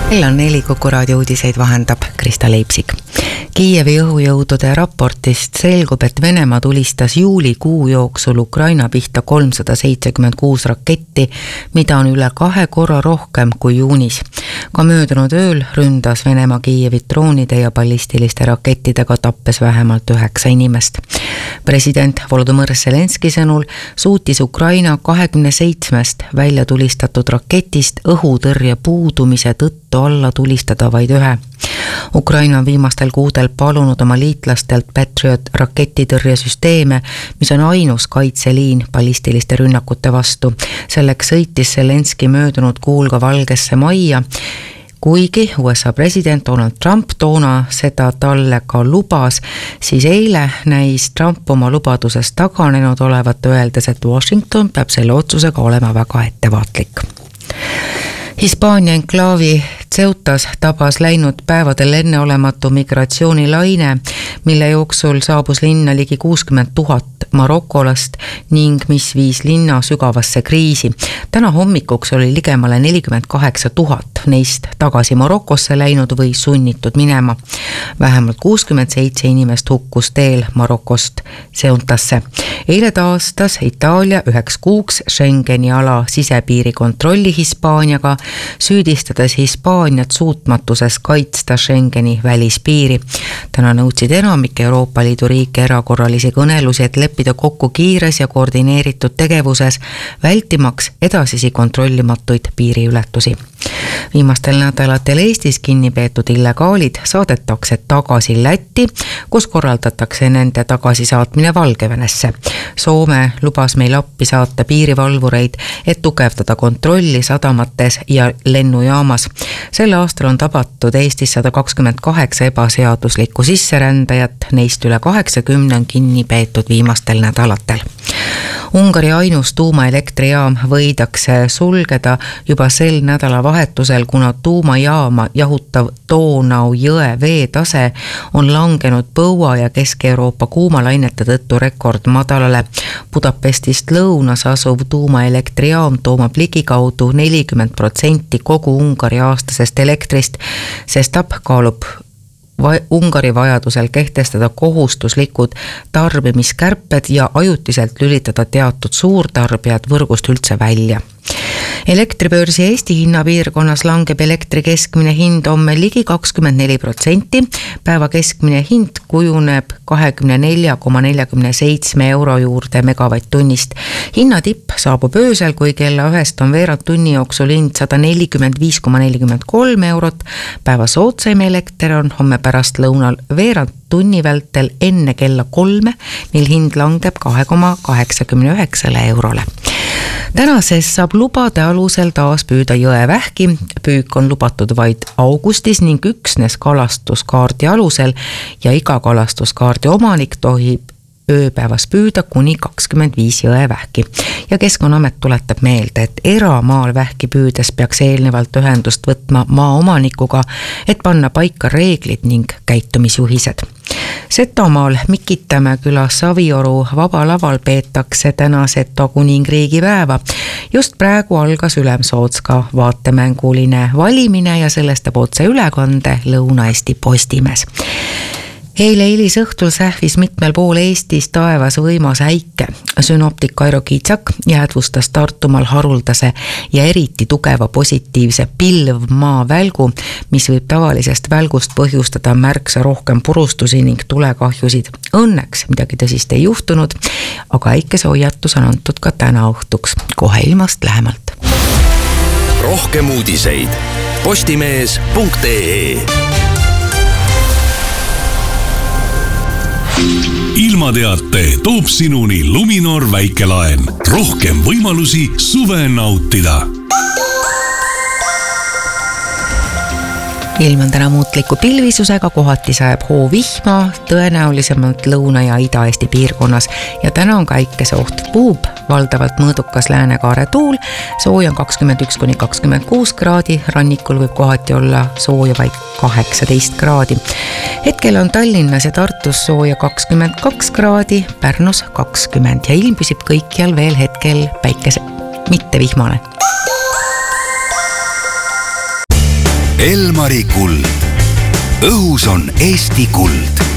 Kell on 4, Kuku raadio uudiseid vahendab Krista Leipsik. Kiievi õhujõudude raportist selgub, et Venemaa tulistas juulikuu jooksul Ukraina pihta 376 raketti, mida on üle 2 korra rohkem kui juunis. Ka möödunud ööl ründas Venemaa Kiievit droonide ja ballistiliste rakettidega, tappes vähemalt 9 inimest. President Volodõmõr Zelenski sõnul suutis Ukraina 27 välja tulistatud raketist õhutõrje puudumise tõttu alla tulistada vaid 1. Ukraina on viimastel kuudel palunud oma liitlastelt Patriot raketitõrjesüsteeme, mis on ainus kaitseliin ballistiliste rünnakute vastu. Selleks sõitis Zelenski möödunud kuul ka Valgesse Majja, kuigi USA president Donald Trump toona seda talle ka lubas, siis eile näis Trump oma lubadusest taganenud olevat, öeldes, et Washington peab selle otsusega olema väga ettevaatlik. Hispaania enklaavi Ceutas tabas läinud päevadel enneolematu migratsioonilaine, mille jooksul saabus linna ligi 60 000 marokolast ning mis viis linna sügavasse kriisi. Täna hommikuks oli ligemale 48 000 neist tagasi Marokosse läinud või sunnitud minema. Vähemalt 67 inimest hukkus teel Marokost Ceutasse. Eile taastas Itaalia 1 kuuks Schengeni ala sisepiiri kontrolli Hispaaniaga, süüdistades Hispaaniat suutmatuses kaitsta Schengeni välispiiri. Täna nõudsid enamik Euroopa Liidu riike erakorralisi kõnelusi, et leppida kokku kiires ja koordineeritud tegevuses, vältimaks edasisi kontrollimatuid piiriületusi. Viimastel nädalatel Eestis kinni peetud illegaalid saadetakse tagasi Lätti, kus korraldatakse nende tagasisaatmine Valgevenesse. Soome lubas meil appi saata piirivalvureid, et tugevdada kontrolli sadamates ja lennujaamas. Selle aastal on tabatud Eestis 128 ebaseaduslikku sisserändajat, neist üle 80 on kinni peetud viimastel nädalatel. Ungari ainus tuumaelektrijaam võidakse sulgeda juba sel nädalavahetusel, kuna tuumajaama jahutav Donau jõe veetase on langenud Põua ja Kesk-Euroopa kuumalainete tõttu rekordmadalale. Budapestist lõunas asuv tuumaelektrijaam toomab ligikaudu 40% kogu Ungari aastasest elektrist, sest kaalub Ungari vajadusel kehtestada kohustuslikud tarbimiskärped ja ajutiselt lülitada teatud suurtarbijad võrgust üldse välja. Elektribörsi Eesti hinnapiirkonnas langeb elektri keskmine hind homme ligi 24%, päeva keskmine hind kujuneb 24,47 euro juurde megavatt-tunnist. Hinnatipp saabub öösel, kui kella 1 on veerand tunni jooksul hind 145,43 eurot. Päeva soodsaim elekter on homme pärast lõunal veerand tunni vältel enne kella 3, mil hind langeb 2,89 eurole. Tänases saab lubade alusel taas püüda jõevähki. Püük on lubatud vaid augustis ning üksnes kalastuskaardi alusel ja iga kalastuskaardi omanik tohib ööpäevas püüda kuni 25 jõevähki. Ja Keskkonnaamet tuletab meelde, et eramaal vähki püüdes peaks eelnevalt ühendust võtma maaomanikuga, et panna paika reeglid ning käitumisjuhised. Setomaal Mikitamäe külas Savioru vabalaval peetakse täna Seto kuningriigi päeva. Just praegu algas Ülemsootska vaatemänguline valimine ja sellest teeb otse ülekande Lõuna-Eesti Postimees. Eile hilisõhtul sähvis mitmel pool Eestis taevas võimas äike. Synoptik Kairo Kiitsak jäädvustas Tartumaal haruldase ja eriti tugeva positiivse pilvmaa välgu, mis võib tavalisest välgust põhjustada märksa rohkem purustusi ning tulekahjusid. Õnneks midagi tõsist ei juhtunud, aga äikese hoiatus on antud ka täna õhtuks. Kohe ilmast lähemalt. Rohkem uudiseid postimees.ee. Ilmateate toob sinuni Luminor väikelaen. Rohkem võimalusi suve nautida. Ilm on täna muutliku pilvisusega, kohati sajab hoovihma, tõenäolisemalt Lõuna- ja Ida-Eesti piirkonnas ja täna on päikese oht. Puhub valdavalt mõõdukas Lääne-Kaare tuul, sooja on 21–26 kraadi, rannikul võib kohati olla sooja vaid 18 kraadi. Hetkel on Tallinnas ja Tartus sooja 22 kraadi, Pärnus 20 ja ilm püsib kõikjal veel hetkel päikese, mitte vihmane. Elmari kuld. Õhus on Eesti kuld.